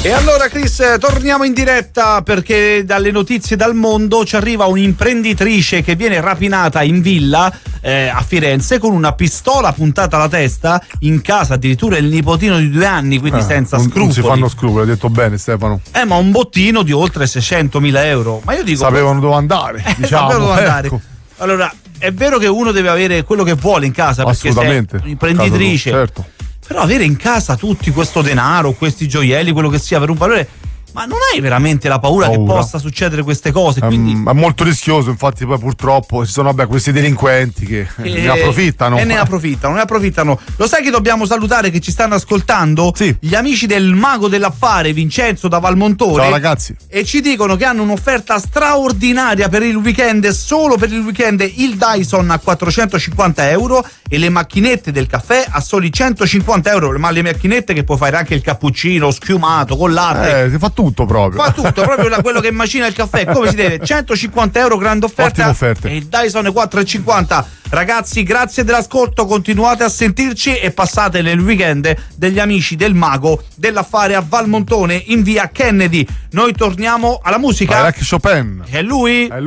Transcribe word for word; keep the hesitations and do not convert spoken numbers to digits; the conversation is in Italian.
E allora Chris, torniamo in diretta perché dalle notizie dal mondo ci arriva un'imprenditrice che viene rapinata in villa eh, a Firenze con una pistola puntata alla testa, in casa addirittura il nipotino di due anni, quindi eh, senza non, scrupoli. Non si fanno scrupoli, hai detto bene Stefano. Eh, ma un bottino di oltre seicentomila euro. Ma io dico, sapevano dove andare, eh, diciamo. Sapevano dove andare. Ecco. Allora, è vero che uno deve avere quello che vuole in casa, perché assolutamente, sei un'imprenditrice, certo. Però avere in casa tutti questo denaro, questi gioielli, quello che sia, per un valore, ma non hai veramente la paura, paura. che possa succedere queste cose? Quindi... Um, è molto rischioso, infatti poi purtroppo ci sono vabbè, questi delinquenti che e... ne approfittano. E ne approfittano, ne approfittano. Lo sai che dobbiamo salutare, che ci stanno ascoltando? Sì. Gli amici del mago dell'affare Vincenzo da Valmontone. Ciao ragazzi. E ci dicono che hanno un'offerta straordinaria per il weekend, solo per il weekend, il Dyson a quattrocentocinquanta euro e le macchinette del caffè a soli centocinquanta euro, ma le macchinette che puoi fare anche il cappuccino schiumato con latte. Eh, si fa tutto proprio. Fa tutto, proprio da quello che macina il caffè, come si deve. centocinquanta euro, grande offerta. E il Dyson quattro e cinquanta. Ragazzi, grazie dell'ascolto, continuate a sentirci e passate nel weekend degli amici del mago dell'affare a Valmontone in via Kennedy. Noi torniamo alla musica. Like Chopin. È lui? È lui.